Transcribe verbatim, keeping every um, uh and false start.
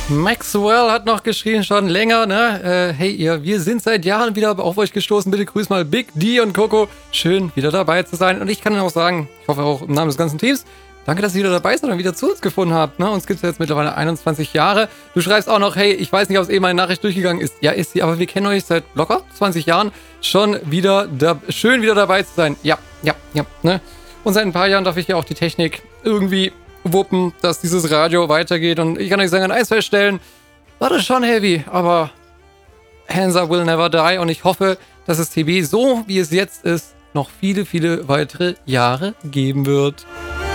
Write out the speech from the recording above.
Maxwell hat noch geschrieben, schon länger, ne? Äh, hey ihr, wir sind seit Jahren wieder auf euch gestoßen. Bitte grüß mal Big D und Coco. Schön, wieder dabei zu sein. Und ich kann auch sagen, ich hoffe auch im Namen des ganzen Teams, danke, dass ihr wieder dabei seid und wieder zu uns gefunden habt. Ne? Uns gibt es jetzt mittlerweile einundzwanzig Jahre. Du schreibst auch noch, hey, ich weiß nicht, ob es eben meine Nachricht durchgegangen ist. Ja, ist sie, aber wir kennen euch seit locker zwanzig Jahren. Schon wieder, da, schön wieder dabei zu sein. Ja, ja, ja. Ne? Und seit ein paar Jahren darf ich ja auch die Technik irgendwie wuppen, dass dieses Radio weitergeht. Und ich kann euch sagen, an eins feststellen, war das schon heavy, aber Hansa will never die. Und ich hoffe, dass es T B so, wie es jetzt ist, noch viele, viele weitere Jahre geben wird.